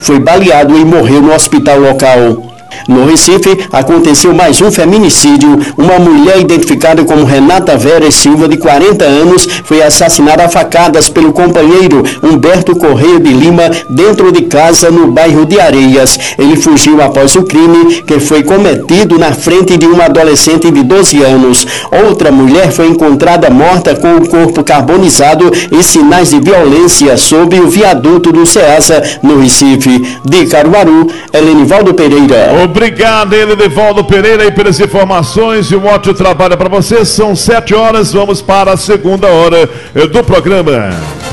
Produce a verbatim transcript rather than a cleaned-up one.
foi baleado e morreu no hospital local. No Recife, aconteceu mais um feminicídio. Uma mulher identificada como Renata Vera Silva, de quarenta anos, foi assassinada a facadas pelo companheiro Humberto Correia de Lima dentro de casa no bairro de Areias. Ele fugiu após o crime, que foi cometido na frente de uma adolescente de doze anos. Outra mulher foi encontrada morta com o corpo carbonizado e sinais de violência sob o viaduto do Ceasa, no Recife. De Caruaru, Helenivaldo Pereira. Obrigado, Helenivaldo Pereira, aí pelas informações e um ótimo trabalho para você. São sete horas, vamos para a segunda hora do programa.